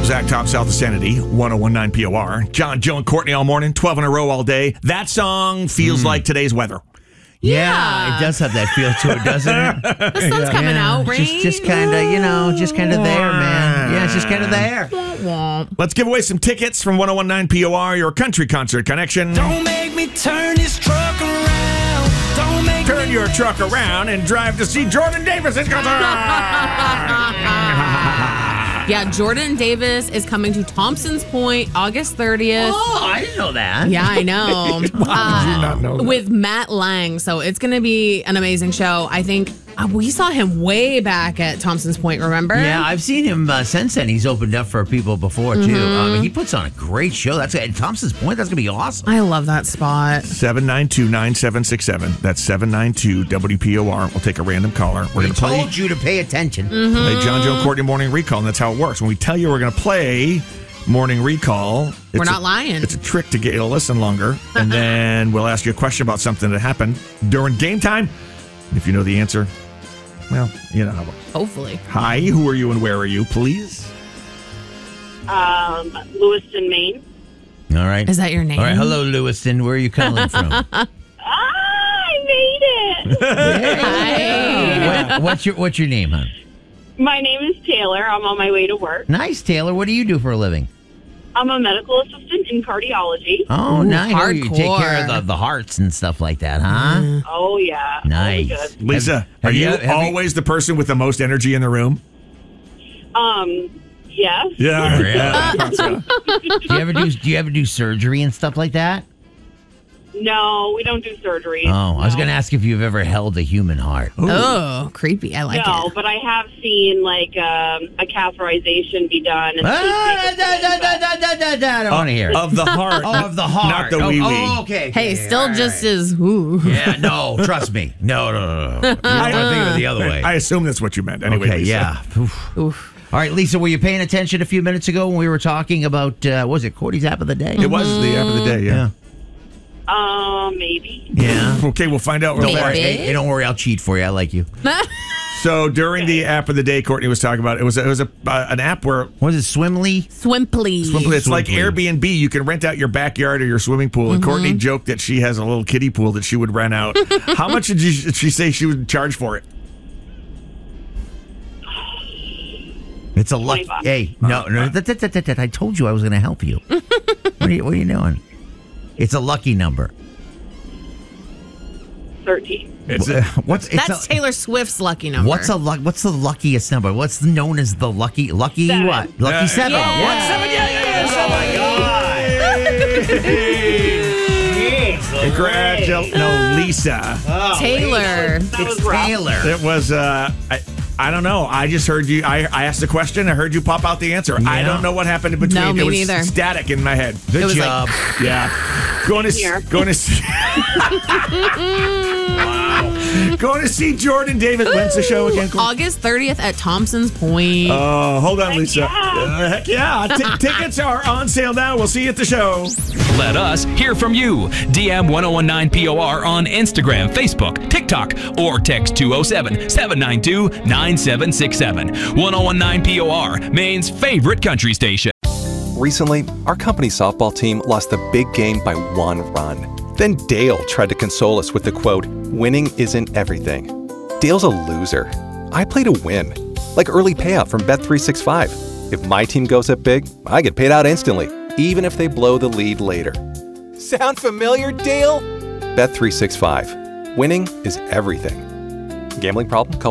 Zach Top South Vicinity, 101.9 POR. John, Joe, and Courtney all morning, 12 in a row all day. That song feels like today's weather. Yeah, it does have that feel to it, doesn't it? The sun's coming out, rain. Just kind of, just kind of there, man. Yeah, it's just kind of there. Let's give away some tickets from 101.9 POR, your country concert connection. Don't make me turn this truck around. Don't make Turn your truck around and drive to see Jordan Davis in concert. Yeah, Jordan Davis is coming to Thompson's Point August 30th. Oh, I didn't know that. Yeah, I know. Why would you not know that? With Matt Lang. So it's going to be an amazing show. I think we saw him way back at Thompson's Point, remember? Yeah, I've seen him since then. He's opened up for people before, too. He puts on a great show. That's at Thompson's Point. That's going to be awesome. I love that spot. 792-9767. That's 792-WPOR. We'll take a random caller. We're going to play. Told you to pay attention. Play John, Joe, and Courtney Morning Recall, and that's how it works. When we tell you we're going to play Morning Recall, We're not lying. It's a trick to get you to listen longer, and then we'll ask you a question about something that happened during game time. If you know the answer, well, you know how it works. Hopefully. Hi, who are you and where are you, please? Lewiston, Maine. All right. Is that your name? All right. Hello, Lewiston. Where are you calling from? I made it. Hi. What's your name, hon? My name is Taylor. I'm on my way to work. Nice, Taylor. What do you do for a living? I'm a medical assistant in cardiology. Oh, nice. Oh, you take hardcore. care of the hearts and stuff like that, huh? Oh, yeah. Nice. All good. Lisa, Have are you you- always the person with the most energy in the room? Yes. Yeah. Do you ever do surgery and stuff like that? No, we don't do surgery. Oh, I was going to ask if you've ever held a human heart. Oh, creepy. I like No, it. but I have seen like a catheterization be done. And I don't want to hear it. Of the heart. Oh, of the heart. Not the wee-wee. Oh, okay. Hey, still all just right. as ooh. Yeah, no, trust me. No. You don't want to think of it the other way. I assume that's what you meant. Anyway, Okay, Lisa. yeah. Oof. Oof. All right, Lisa, were you paying attention a few minutes ago when we were talking about, what was it, Cordy's app of the day? It was the app of the day, yeah. maybe. Yeah. Okay, we'll find out real Don't worry. fast. Hey, don't worry, I'll cheat for you. I like you. So during the app of the day, Courtney was talking about, it was an app where What is it, Swimly? Swimply. it's like Swimply. Airbnb. You can rent out your backyard or your swimming pool. And Courtney joked that she has a little kiddie pool that she would rent out. How much did she say she would charge for it? It's a lucky. $20. Hey, no. I told you I was going to help you. What are you doing? It's a lucky number. 13. That's Taylor Swift's lucky number. What's the luckiest number? What's known as the lucky Seven. what? Lucky 7. Yeah. What? 7? Yeah. Oh my God. Congratulations. No, Lisa. Taylor? That It's was rough. Taylor. It was, I don't know. I just heard you. I asked the question. I heard you pop out the answer. I Yeah. don't know what happened in between. No, me it was neither. static in my head. Good was job. Yeah. Going to see Jordan Davis. When's the show again? Courtney? August 30th at Thompson's Point. Oh, hold on, Lisa. yeah. Heck yeah. Tickets are on sale now. We'll see you at the show. Let us hear from you. DM 1019 POR on Instagram, Facebook, TikTok, or text 207-792-9767. 1019 POR, Maine's favorite country station. Recently, our company softball team lost the big game by 1 run. Then Dale tried to console us with the quote, "Winning isn't everything." Dale's a loser. I play to win. Like early payout from Bet365. If my team goes up big, I get paid out instantly, even if they blow the lead later. Sound familiar, Dale? Bet365. Winning is everything. Gambling problem? Call